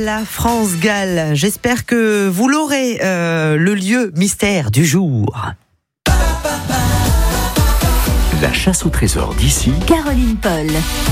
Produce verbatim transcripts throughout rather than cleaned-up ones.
la France-Galles. J'espère que vous l'aurez, euh, le lieu mystère du jour. La chasse au trésor d'ici, Caroline Paul.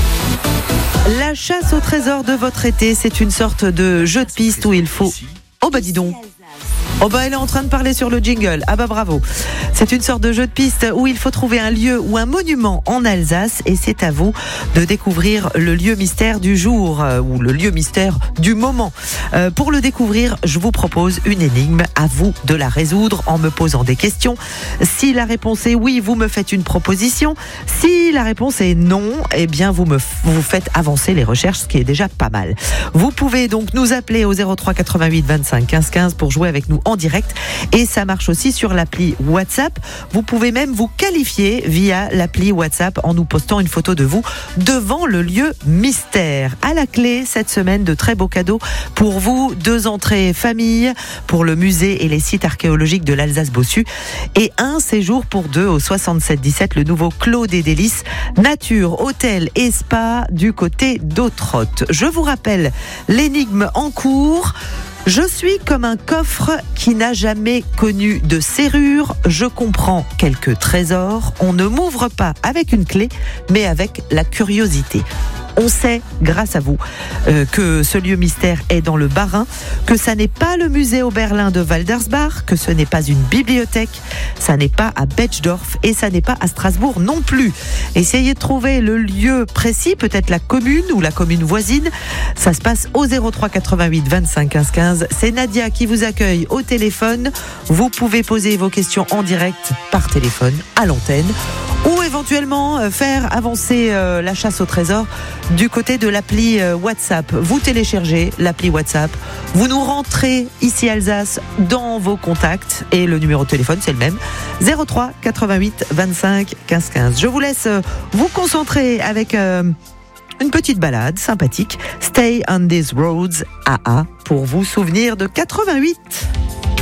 La chasse au trésor de votre été, c'est une sorte de jeu de piste où il faut... Oh bah dis donc. Oh bah elle est en train de parler sur le jingle. Ah bah bravo. C'est une sorte de jeu de piste où il faut trouver un lieu ou un monument en Alsace et c'est à vous de découvrir le lieu mystère du jour euh, ou le lieu mystère du moment. Euh, pour le découvrir, je vous propose une énigme. À vous de la résoudre en me posant des questions. Si la réponse est oui, vous me faites une proposition. Si la réponse est non, eh bien vous me vous faites avancer les recherches, ce qui est déjà pas mal. Vous pouvez donc nous appeler au zéro trois quatre-vingt-huit vingt-cinq quinze quinze pour jouer avec nous en direct et ça marche aussi sur l'appli WhatsApp. Vous pouvez même vous qualifier via l'appli WhatsApp en nous postant une photo de vous devant le lieu mystère. À la clé cette semaine, de très beaux cadeaux pour vous, deux entrées famille pour le musée et les sites archéologiques de l'Alsace-Bossu et un séjour pour deux au soixante-sept dix-sept, le nouveau Clos des Délices, nature, hôtel et spa du côté d'Autrotte. Je vous rappelle l'énigme en cours. Je suis comme un coffre qui n'a jamais connu de serrure. Je comprends quelques trésors. On ne m'ouvre pas avec une clé, mais avec la curiosité. On sait, grâce à vous, euh, que ce lieu mystère est dans le Bas-Rhin, que ça n'est pas le musée Oberlin de Waldersbach, que ce n'est pas une bibliothèque, ça n'est pas à Betschdorf et ça n'est pas à Strasbourg non plus. Essayez de trouver le lieu précis, peut-être la commune ou la commune voisine. Ça se passe au zéro trois quatre-vingt-huit vingt-cinq quinze quinze. C'est Nadia qui vous accueille au téléphone. Vous pouvez poser vos questions en direct par téléphone à l'antenne ou éventuellement faire avancer euh, la chasse au trésor du côté de l'appli euh, WhatsApp. Vous téléchargez l'appli WhatsApp, vous nous rentrez ici Alsace dans vos contacts et le numéro de téléphone c'est le même, zéro trois quatre-vingt-huit vingt-cinq quinze quinze. Je vous laisse euh, vous concentrer avec euh, une petite balade sympathique, Stay on these roads, A A, pour vous souvenir de quatre-vingt-huit.